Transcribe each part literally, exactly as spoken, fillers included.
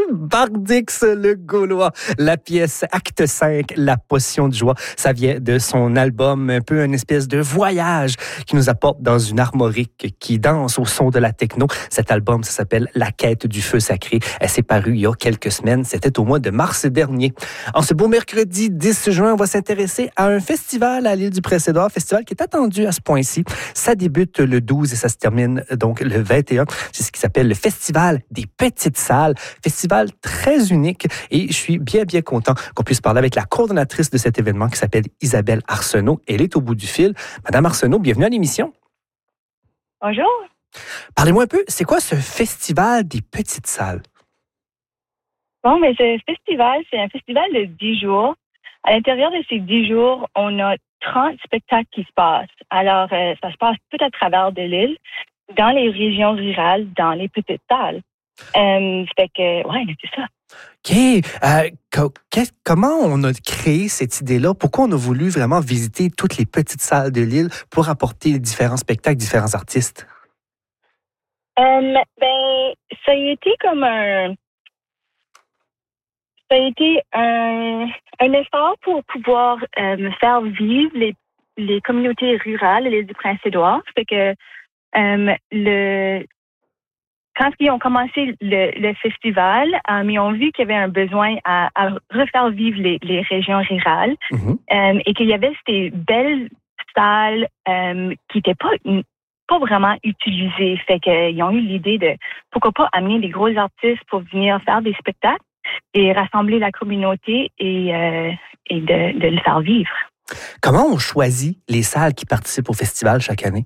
Bardix le Gaulois, la pièce Acte cinq, La potion de joie. Ça vient de son album, un peu une espèce de voyage qui nous apporte dans une armorique qui danse au son de la techno. Cet album, ça s'appelle La quête du feu sacré. Elle s'est parue il y a quelques semaines. C'était au mois de mars dernier. En ce beau mercredi dix juin, on va s'intéresser à un festival à l'île du Prince-Édouard, festival qui est attendu à ce point-ci. Ça débute le douze et ça se termine donc le vingt et un. C'est ce qui s'appelle le Festival des petites salles. Festival très unique et je suis bien, bien content qu'on puisse parler avec la coordonnatrice de cet événement qui s'appelle Isabelle Arsenault. Elle est au bout du fil. Madame Arsenault, bienvenue à l'émission. Bonjour. Parlez-moi un peu, c'est quoi ce Festival des petites salles? Bon, mais ce festival, c'est un festival de dix jours. À l'intérieur de ces dix jours, on a trente spectacles qui se passent. Alors, euh, ça se passe tout à travers de l'île, dans les régions rurales, dans les petites salles. Euh, fait que, ouais, c'est ça. OK. Euh, co- comment on a créé cette idée-là? Pourquoi on a voulu vraiment visiter toutes les petites salles de l'île pour apporter différents spectacles, différents artistes? Euh, ben, ça a été comme un... Ça a été un, un effort pour pouvoir euh, faire vivre les, les communautés rurales de l'île du Prince-Édouard. Fait que euh, le... Quand ils ont commencé le, le festival, euh, ils ont vu qu'il y avait un besoin à, à refaire vivre les, les régions rurales Mm-hmm. euh, et qu'il y avait ces belles salles euh, qui n'étaient pas, pas vraiment utilisées. Fait qu'ils ont eu l'idée de pourquoi pas amener des gros artistes pour venir faire des spectacles et rassembler la communauté et, euh, et de, de le faire vivre. Comment on choisit les salles qui participent au festival chaque année?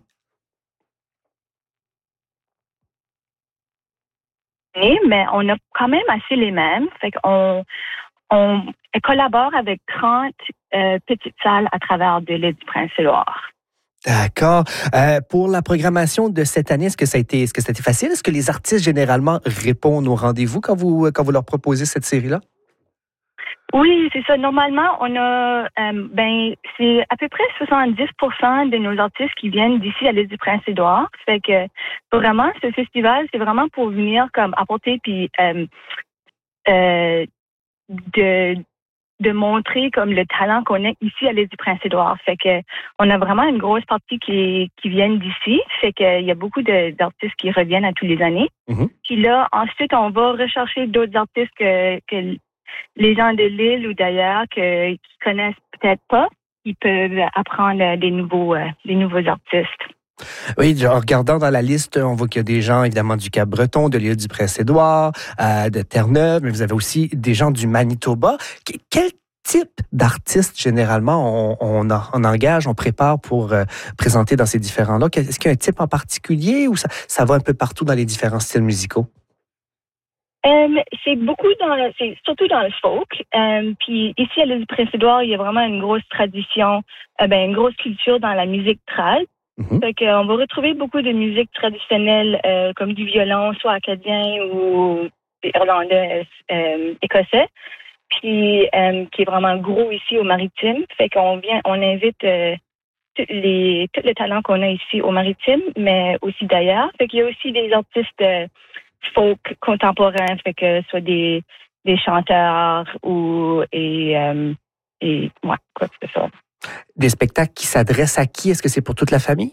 Mais on a quand même assez les mêmes. Fait qu'on on collabore avec trente euh, petites salles à travers de l'île du Prince-Édouard. D'accord. Euh, pour la programmation de cette année, est-ce que ça a été, est-ce que ça a été facile? Est-ce que les artistes généralement répondent au rendez-vous quand vous, quand vous leur proposez cette série-là? Oui, c'est ça. Normalement, on a, euh, ben, c'est à peu près soixante-dix pour cent de nos artistes qui viennent d'ici à l'île du Prince-Édouard. Fait que vraiment, ce festival, c'est vraiment pour venir comme apporter puis euh, euh, de de montrer comme le talent qu'on a ici à l'île du Prince-Édouard. Fait que on a vraiment une grosse partie qui qui viennent d'ici. Fait que il y a beaucoup de, d'artistes qui reviennent à tous les années. Mm-hmm. Puis là, ensuite, on va rechercher d'autres artistes que que les gens de l'île ou d'ailleurs que, qui connaissent peut-être pas, ils peuvent apprendre des nouveaux, euh, des nouveaux artistes. Oui, en regardant dans la liste, on voit qu'il y a des gens, évidemment, du Cap-Breton, de l'île du Prince-Édouard, euh, de Terre-Neuve, mais vous avez aussi des gens du Manitoba. Quel type d'artistes, généralement, on, on, on engage, on prépare pour euh, présenter dans ces différents-là? Est-ce qu'il y a un type en particulier ou ça, ça va un peu partout dans les différents styles musicaux? Euh, c'est beaucoup dans le, c'est surtout dans le folk. Euh, puis ici à l'île du Prince-Édouard, il y a vraiment une grosse tradition, euh, ben une grosse culture dans la musique trad. Mm-hmm. Fait qu'on va retrouver beaucoup de musique traditionnelle euh, comme du violon, soit acadien ou irlandais, euh, écossais. Puis euh, qui est vraiment gros ici au Maritime. Fait qu'on vient, on invite euh, tous les tout le talent qu'on a ici au Maritime, mais aussi d'ailleurs. Fait qu'il y a aussi des artistes euh, folk contemporains, fait que ce soit des, des chanteurs ou et, euh, et ouais, quoi que ce soit. Des spectacles qui s'adressent à qui? Est-ce que c'est pour toute la famille?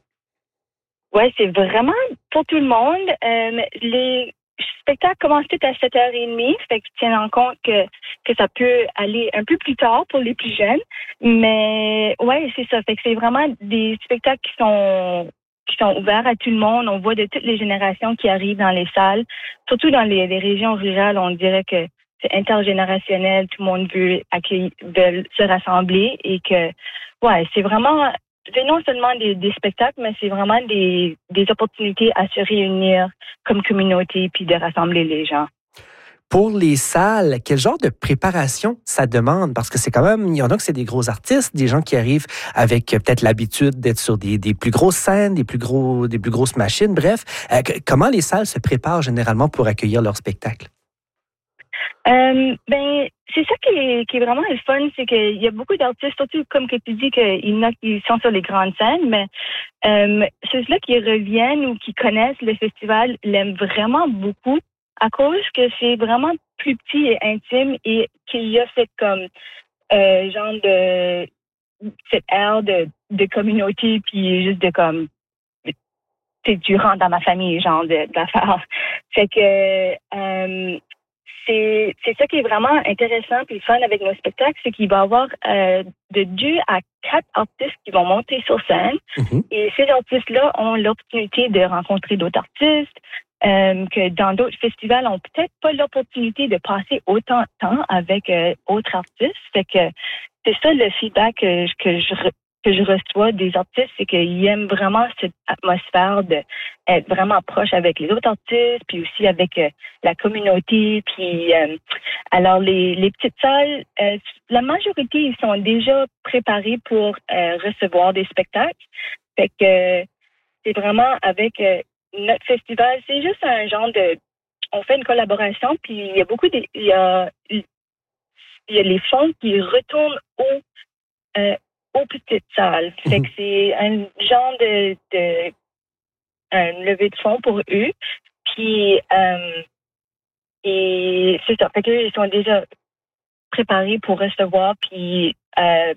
Oui, c'est vraiment pour tout le monde. Euh, les spectacles commencent tous à sept heures trente, fait que tiens en compte que, que ça peut aller un peu plus tard pour les plus jeunes. Mais ouais, c'est ça. Fait que c'est vraiment des spectacles qui sont qui sont ouverts à tout le monde. On voit de toutes les générations qui arrivent dans les salles. Surtout dans les, les régions rurales, on dirait que c'est intergénérationnel. Tout le monde veut accueillir, veut se rassembler et que, ouais, c'est vraiment, c'est non seulement des, des spectacles, mais c'est vraiment des, des opportunités à se réunir comme communauté puis de rassembler les gens. Pour les salles, quel genre de préparation ça demande? Parce que c'est quand même, il y en a que c'est des gros artistes, des gens qui arrivent avec peut-être l'habitude d'être sur des, des plus grosses scènes, des plus gros, des plus grosses machines. Bref, euh, comment les salles se préparent généralement pour accueillir leur spectacle? Euh, ben, c'est ça qui est, qui est vraiment le fun, c'est qu'il y a beaucoup d'artistes, surtout comme que tu dis qu'il y en a qui sont sur les grandes scènes, mais euh, ceux-là qui reviennent ou qui connaissent le festival l'aiment vraiment beaucoup à cause que c'est vraiment plus petit et intime et qu'il y a cette comme euh, genre de cette aire de, de communauté puis juste de comme tu tu rentres dans ma famille genre de, d'affaires. Fait que euh, c'est c'est ça qui est vraiment intéressant puis fun avec nos spectacles, c'est qu'il va y avoir euh, de deux à quatre artistes qui vont monter sur scène. Mm-hmm. Et ces artistes-là ont l'opportunité de rencontrer d'autres artistes euh, que dans d'autres festivals ont peut-être pas l'opportunité de passer autant de temps avec euh, autres artistes. Fait que c'est ça le feedback que, que je que je reçois des artistes, c'est qu'ils aiment vraiment cette atmosphère de être vraiment proche avec les autres artistes, puis aussi avec euh, la communauté. Puis euh, alors les, les petites salles, euh, la majorité ils sont déjà préparés pour euh, recevoir des spectacles. Fait que euh, c'est vraiment avec euh, notre festival, c'est juste un genre de, on fait une collaboration, puis il y a beaucoup de, il y a il y a les fonds qui retournent au euh, aux petites salles. Fait que c'est un genre de, de un levée de fonds pour eux. Puis euh, et c'est ça. Fait qu'eux, ils sont déjà préparés pour recevoir. Puis euh,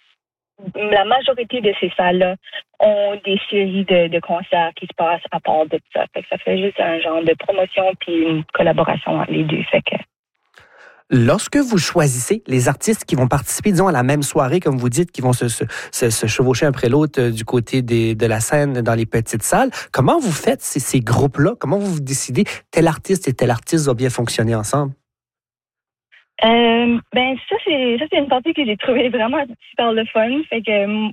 la majorité de ces salles-là ont des séries de, de concerts qui se passent à part de ça. Fait que ça fait juste un genre de promotion puis une collaboration entre les deux. Fait que lorsque vous choisissez les artistes qui vont participer, disons, à la même soirée, comme vous dites, qui vont se, se, se, se chevaucher après l'autre euh, du côté des, de la scène dans les petites salles, comment vous faites ces, ces groupes-là? Comment vous décidez tel artiste et tel artiste vont bien fonctionner ensemble? Euh, ben ça c'est ça c'est une partie que j'ai trouvée vraiment super le fun. Fait que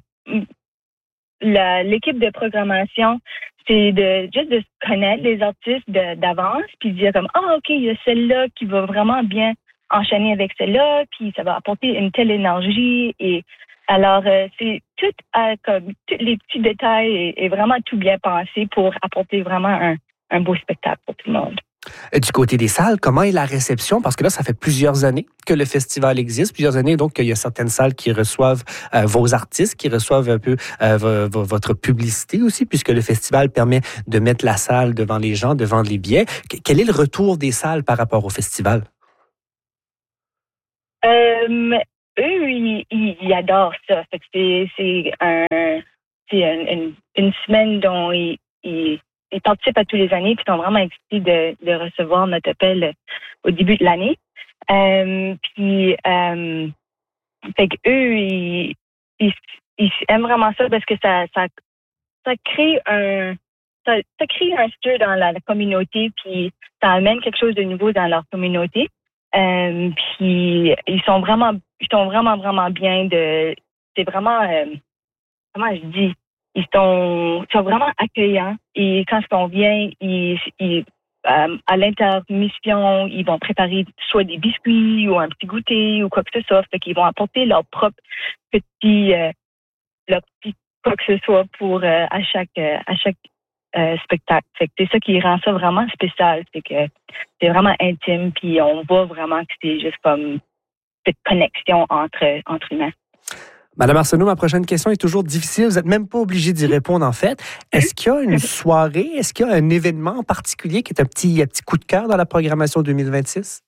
la, l'équipe de programmation, c'est de juste de connaître les artistes de, d'avance, puis dire comme ah ok il y a celle-là qui va vraiment bien enchaîner avec celle-là, puis ça va apporter une telle énergie. Et alors euh, c'est tout euh, comme tous les petits détails et, et vraiment tout bien pensé pour apporter vraiment un, un beau spectacle pour tout le monde. Du côté des salles, comment est la réception? Parce que là, ça fait plusieurs années que le festival existe, plusieurs années, donc il y a certaines salles qui reçoivent euh, vos artistes, qui reçoivent un peu euh, v- v- votre publicité aussi, puisque le festival permet de mettre la salle devant les gens, de vendre les billets. Qu- quel est le retour des salles par rapport au festival? Euh, eux, ils, ils, ils adorent ça. Fait que c'est, c'est, un, c'est une, une, une semaine dont ils, ils, ils participent à tous les années, puis ils sont vraiment excités de, de recevoir notre appel au début de l'année. Euh, puis, euh, fait que eux, ils, ils, ils aiment vraiment ça parce que ça, ça, ça crée un, ça, ça crée un stir dans la, la communauté, puis ça amène quelque chose de nouveau dans leur communauté. Euh, puis ils sont vraiment, ils sont vraiment vraiment bien de, c'est vraiment, euh, comment je dis, ils sont, ils sont vraiment accueillants et quand on vient, ils, ils euh, à l'intermission, ils vont préparer soit des biscuits ou un petit goûter ou quoi que ce soit, fait qu'ils vont apporter leur propre petit, euh, leur petit quoi que ce soit pour euh, à chaque, euh, à chaque Euh, spectacle. Fait que c'est ça qui rend ça vraiment spécial, c'est que c'est vraiment intime, puis on voit vraiment que c'est juste comme cette connexion entre, entre humains. Madame Arsenault, ma prochaine question est toujours difficile. Vous n'êtes même pas obligée d'y répondre, en fait. Est-ce qu'il y a une soirée, est-ce qu'il y a un événement en particulier qui est un petit, un petit coup de cœur dans la programmation deux mille vingt-six?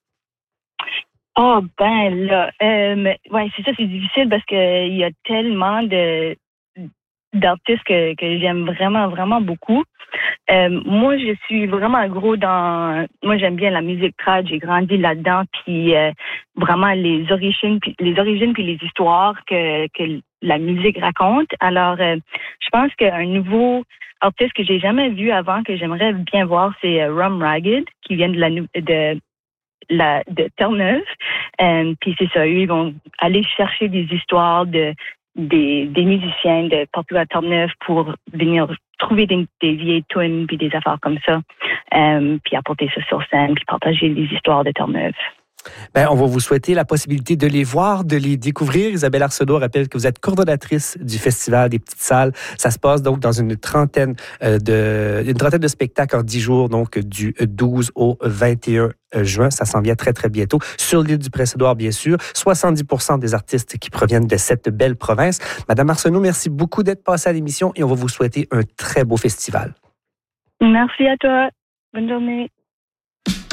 Oh, ben là, euh, ouais, c'est ça, c'est difficile parce qu'il y a tellement de d'artistes que, que j'aime vraiment, vraiment beaucoup. Euh, moi, je suis vraiment gros dans... Moi, j'aime bien la musique trad. J'ai grandi là-dedans. Puis euh, vraiment, les origines puis les origines puis les histoires que, que la musique raconte. Alors, euh, je pense qu'un nouveau artiste que j'ai jamais vu avant, que j'aimerais bien voir, c'est euh, Rum Ragged, qui vient de la de la de Terre-Neuve. Euh, puis c'est ça, eux, ils vont aller chercher des histoires de des, des musiciens de partout à Terre-Neuve pour venir trouver des, des vieilles tunes puis des affaires comme ça, euh, puis apporter ça sur scène puis partager les histoires de Terre-Neuve. Ben, on va vous souhaiter la possibilité de les voir, de les découvrir. Isabelle Arsenault rappelle que vous êtes coordonnatrice du Festival des petites salles. Ça se passe donc dans une trentaine euh, de, une trentaine de spectacles en dix jours, donc du douze au vingt et un juin. Ça s'en vient très, très bientôt. Sur l'île du Prince-Édouard, bien sûr. soixante-dix pour cent des artistes qui proviennent de cette belle province. Madame Arsenault, merci beaucoup d'être passée à l'émission et on va vous souhaiter un très beau festival. Merci à toi. Bonne journée.